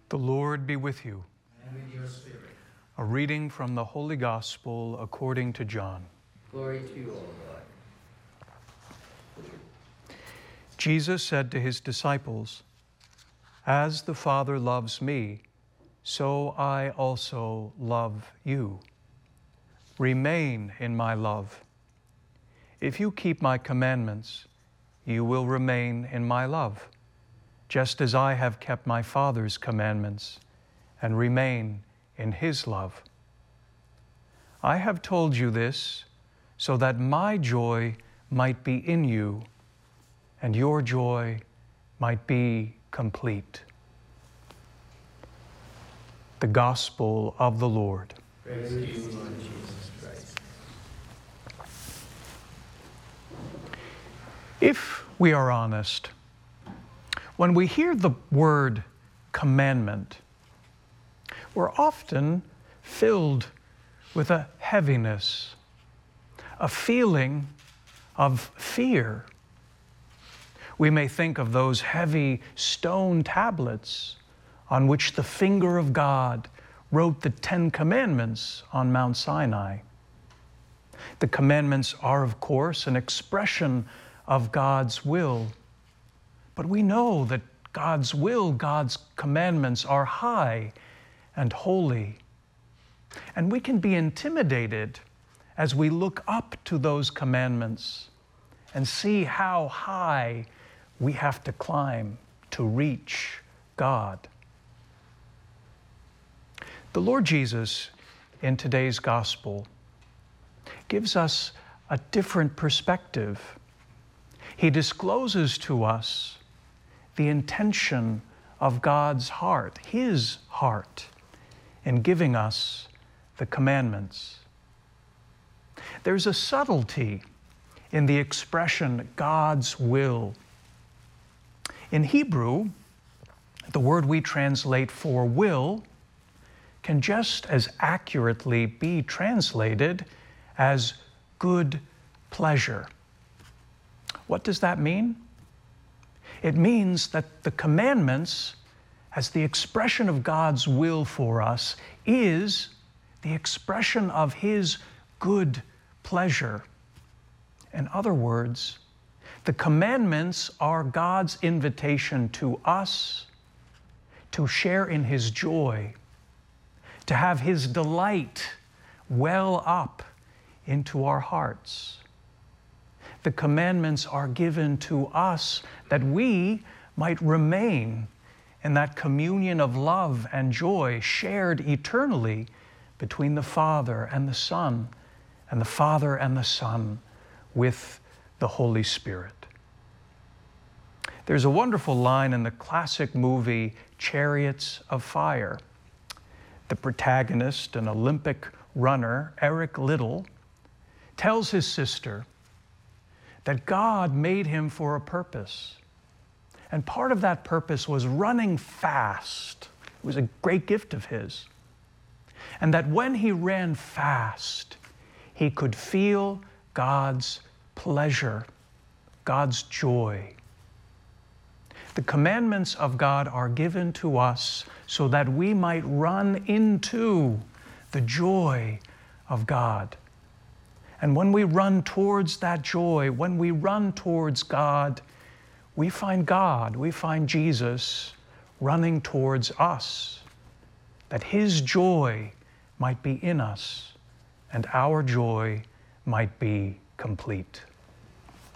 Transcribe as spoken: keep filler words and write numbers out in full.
The Lord be with you. And with your spirit. A reading from the Holy Gospel according to John. Glory to you, O Lord. Jesus said to his disciples, "As the Father loves me, so I also love you. Remain in my love. If you keep my commandments, you will remain in my love, just as I have kept my Father's commandments and remain in his love. I have told you this so that my joy might be in you and your joy might be complete." The Gospel of the Lord. Praise to you, Lord Jesus Christ. If we are honest, when we hear the word commandment, we're often filled with a heaviness, a feeling of fear. We may think of those heavy stone tablets on which the finger of God wrote the Ten Commandments on Mount Sinai. The commandments are, of course, an expression of God's will, but we know that God's will, God's commandments are high and holy. And we can be intimidated as we look up to those commandments and see how high we have to climb to reach God. The Lord Jesus, in today's gospel, gives us a different perspective. He discloses to us the intention of God's heart, his heart, in giving us the commandments. There's a subtlety in the expression God's will. In Hebrew, the word we translate for will can just as accurately be translated as good pleasure. What does that mean? It means that the commandments, as the expression of God's will for us, is the expression of his good pleasure. In other words, the commandments are God's invitation to us to share in his joy, to have his delight well up into our hearts. The commandments are given to us that we might remain in that communion of love and joy shared eternally between the Father and the Son, and the Father and the Son with the Holy Spirit. There's a wonderful line in the classic movie Chariots of Fire. The protagonist, an Olympic runner, Eric Liddell, tells his sister that God made him for a purpose. And part of that purpose was running fast. It was a great gift of his. And that when he ran fast, he could feel God's pleasure, God's joy. The commandments of God are given to us so that we might run into the joy of God. And when we run towards that joy, when we run towards God, we find God, we find Jesus running towards us, that his joy might be in us and our joy might be complete.